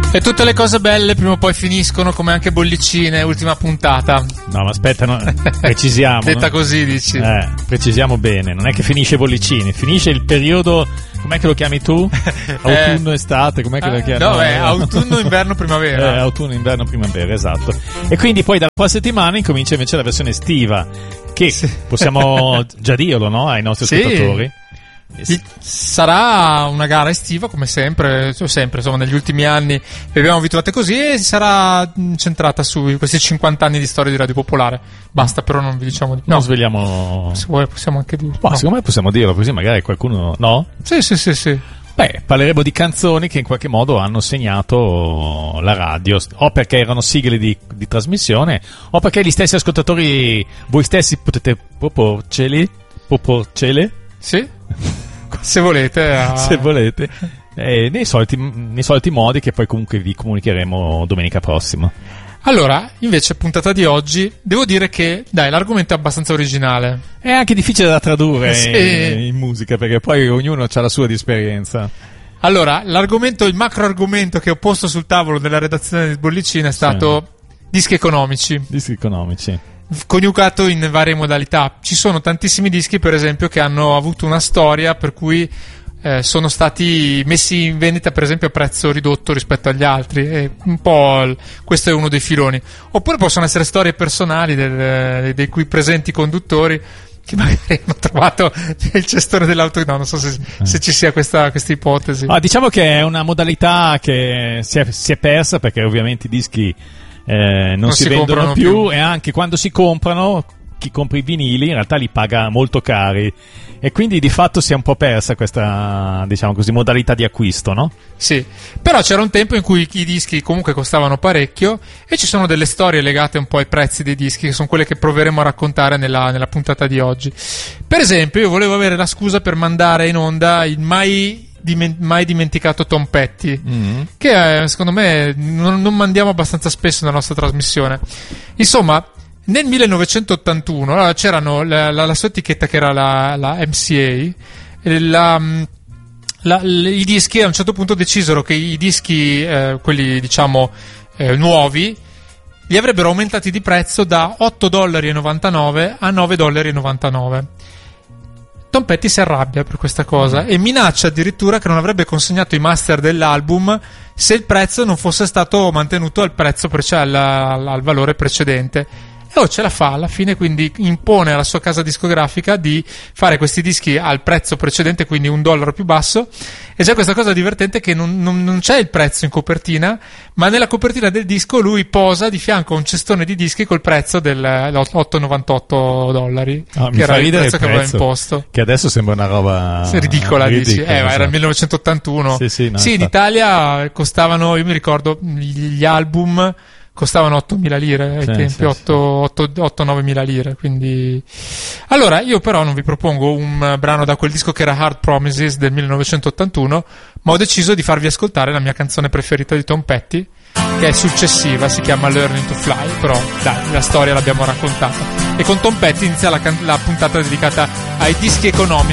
E tutte le cose belle prima o poi finiscono, come anche bollicine, ultima puntata. No, ma aspetta, no, precisiamo. Detta no? Così, dici. Precisiamo bene, non è che finisce bollicini, finisce il periodo, com'è che lo chiami tu? Autunno, estate, com'è che lo chiami? No, è autunno, inverno, primavera. Autunno, inverno, primavera, esatto. E quindi poi dalla prossima settimana incomincia invece la versione estiva, che possiamo già dirlo, no? Ai nostri ascoltatori. Sarà una gara estiva come sempre, insomma negli ultimi anni le abbiamo abituate così, e sarà centrata su questi 50 anni di storia di Radio Popolare. Basta, però non vi diciamo di più. Non sveliamo. Se vuoi possiamo anche dirlo. Ma secondo me possiamo dirlo, così magari qualcuno. No? Sì. Beh, parleremo di canzoni che in qualche modo hanno segnato la radio, o perché erano sigle di trasmissione, o perché gli stessi ascoltatori, voi stessi potete proporcele? Sì? Se volete. Se volete. Nei soliti modi che poi comunque vi comunicheremo domenica prossima. Allora, invece, puntata di oggi, devo dire che, l'argomento è abbastanza originale. È anche difficile da tradurre sì. in musica, perché poi ognuno ha la sua di esperienza. Allora, il macro argomento che ho posto sul tavolo della redazione di Bollicina è stato dischi economici. Dischi economici. Coniugato in varie modalità. Ci sono tantissimi dischi, per esempio, che hanno avuto una storia per cui sono stati messi in vendita, per esempio, a prezzo ridotto rispetto agli altri, e un po' questo è uno dei filoni. Oppure possono essere storie personali dei cui presenti conduttori che magari hanno trovato il cestone dell'auto. No, non so se ci sia questa ipotesi. Diciamo che è una modalità che si è persa, perché ovviamente i dischi non si vendono più, e anche quando si comprano, chi compra i vinili in realtà li paga molto cari, e quindi di fatto si è un po' persa questa, diciamo così, modalità di acquisto, no? Sì, però c'era un tempo in cui i dischi comunque costavano parecchio, e ci sono delle storie legate un po' ai prezzi dei dischi, che sono quelle che proveremo a raccontare nella puntata di oggi. Per esempio, io volevo avere la scusa per mandare in onda il mai dimenticato Tom Petty, che secondo me non mandiamo abbastanza spesso nella nostra trasmissione. Insomma, nel 1981 c'erano la sua etichetta, che era la MCA, i dischi a un certo punto decisero che i dischi quelli diciamo nuovi li avrebbero aumentati di prezzo da $8,99 a $9,99. Tom Petty si arrabbia per questa cosa e minaccia addirittura che non avrebbe consegnato i master dell'album se il prezzo non fosse stato mantenuto al prezzo al valore precedente. E ce la fa alla fine, quindi impone alla sua casa discografica di fare questi dischi al prezzo precedente, quindi $1 più basso. E c'è questa cosa divertente, che non c'è il prezzo in copertina, ma nella copertina del disco lui posa di fianco a un cestone di dischi col prezzo del $8,98, che era il prezzo che aveva imposto. Che adesso sembra una roba ridicola. Dici? Era il 1981. Sì, in Italia costavano, io mi ricordo, gli album costavano 8.000 lire ai tempi, 8-9 mila lire, quindi. Allora, io però non vi propongo un brano da quel disco che era Hard Promises del 1981, ma ho deciso di farvi ascoltare la mia canzone preferita di Tom Petty, che è successiva, si chiama Learning to Fly, però dai, la storia l'abbiamo raccontata. E con Tom Petty inizia la puntata dedicata ai dischi economici